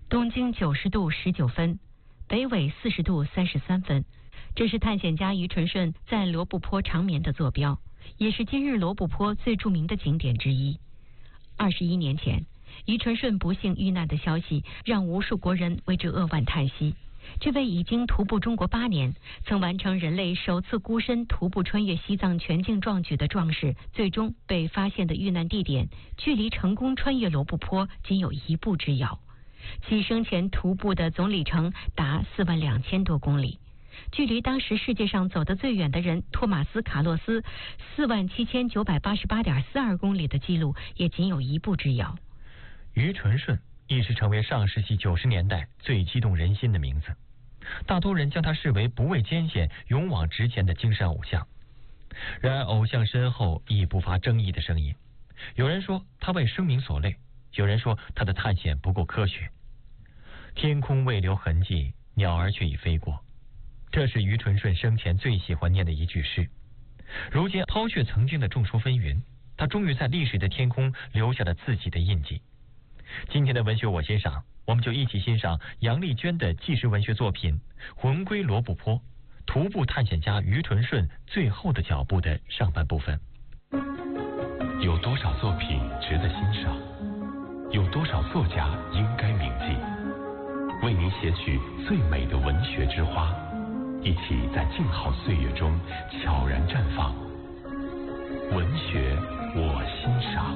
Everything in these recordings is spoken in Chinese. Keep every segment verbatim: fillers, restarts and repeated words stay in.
东经九十度十九分，北纬四十度三十三分。这是探险家于纯顺在罗布泊长眠的坐标，也是今日罗布泊最著名的景点之一。二十一年前，于纯顺不幸遇难的消息让无数国人为之扼腕叹息。这位已经徒步中国八年，曾完成人类首次孤身徒步穿越西藏全境壮举的壮士，最终被发现的遇难地点距离成功穿越罗布泊仅有一步之遥。其生前徒步的总里程达四万两千多公里，距离当时世界上走得最远的人托马斯·卡洛斯四万七千九百八十八点四二公里的记录也仅有一步之遥。 于纯顺一时成为上世纪九十年代最激动人心的名字，大多人将他视为不畏艰险、勇往直前的精神偶像。然而，偶像身后亦不乏争议的声音。有人说他为声名所累，有人说他的探险不够科学。天空未留痕迹，鸟儿却已飞过。这是于纯顺生前最喜欢念的一句诗。如今抛却曾经的众说纷纭，他终于在历史的天空留下了自己的印记。今天的文学我欣赏，我们就一起欣赏杨丽娟的纪实文学作品《魂归罗布泊》，徒步探险家于纯顺最后的脚步的上半部分。 有多少作品值得欣赏？有多少作家应该铭记？为您写取最美的文学之花，一起在静好岁月中悄然绽放。文学我欣赏。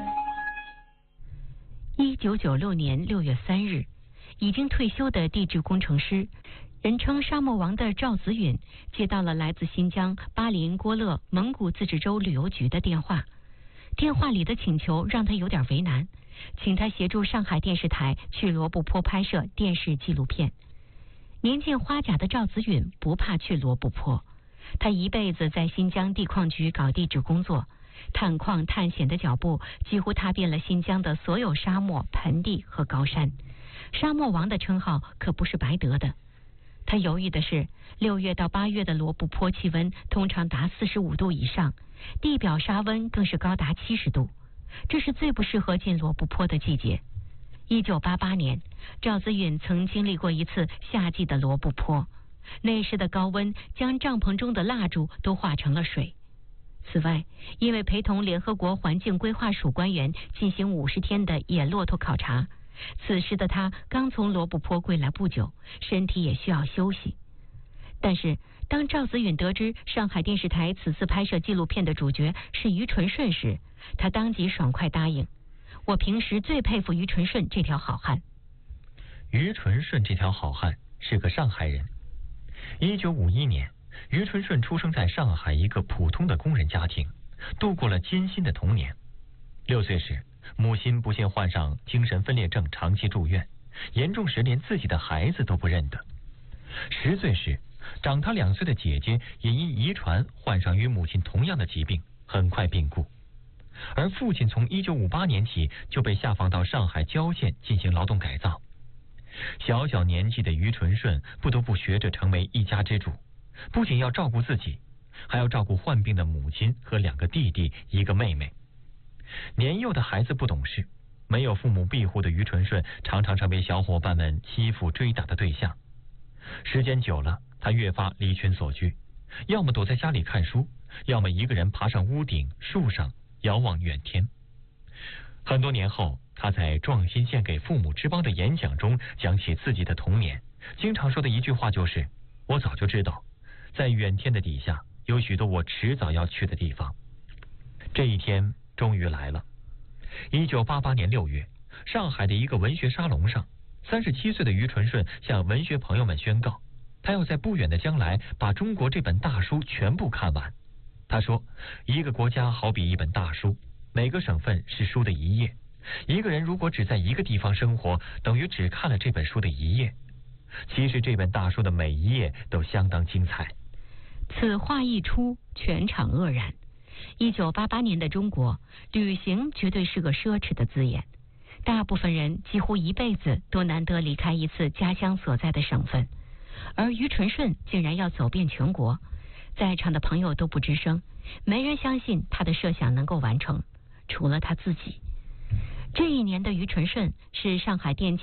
一九九六年六月三日，已经退休的地质工程师，人称沙漠王的赵子允接到了来自新疆巴林郭勒蒙古自治州旅游局的电话。电话里的请求让他有点为难，请他协助上海电视台去罗布泊拍摄电视纪录片。年近花甲的赵子允不怕去罗布泊，他一辈子在新疆地矿局搞地质工作，探矿探险的脚步几乎踏遍了新疆的所有沙漠、盆地和高山。沙漠王的称号可不是白得的。他犹豫的是，六月到八月的罗布泊气温通常达四十五度以上，地表沙温更是高达七十度，这是最不适合进罗布泊的季节。一九八八年，赵子允曾经历过一次夏季的罗布泊，那时的高温将帐篷中的蜡烛都化成了水。此外，因为陪同联合国环境规划署官员进行五十天的野骆驼考察，此时的他刚从罗布泊归来不久，身体也需要休息。但是当赵子允得知上海电视台此次拍摄纪录片的主角是于纯顺时，他当即爽快答应。我平时最佩服于纯顺这条好汉。 于纯顺这条好汉是个上海人。一九五一年，于纯顺出生在上海一个普通的工人家庭，度过了艰辛的童年。六岁时，母亲不幸患上精神分裂症，长期住院，严重时连自己的孩子都不认得。十岁时，长他两岁的姐姐也因遗传患上与母亲同样的疾病，很快病故。而父亲从一九五八年起就被下放到上海郊县进行劳动改造。小小年纪的于纯顺不得不学着成为一家之主，不仅要照顾自己，还要照顾患病的母亲和两个弟弟一个妹妹。年幼的孩子不懂事，没有父母庇护的于纯顺常常成为小伙伴们欺负追打的对象。时间久了，他越发离群索居，要么躲在家里看书，要么一个人爬上屋顶树上遥望远天。很多年后，他在壮心献给父母之邦的演讲中讲起自己的童年，经常说的一句话就是：我早就知道，在远天的底下有许多我迟早要去的地方。这一天终于来了。一九八八年六月，上海的一个文学沙龙上，三十七岁的于纯顺向文学朋友们宣告，他要在不远的将来把中国这本大书全部看完。他说，一个国家好比一本大书，每个省份是书的一页，一个人如果只在一个地方生活，等于只看了这本书的一页。其实这本大书的每一页都相当精彩。 此话一出，全场愕然。一九八八年的中国，旅行绝对是个奢侈的字眼，大部分人几乎一辈子都难得离开一次家乡所在的省份，而于纯顺竟然要走遍全国。在场的朋友都不吱声，没人相信他的设想能够完成，除了他自己。这一年的于纯顺是上海电器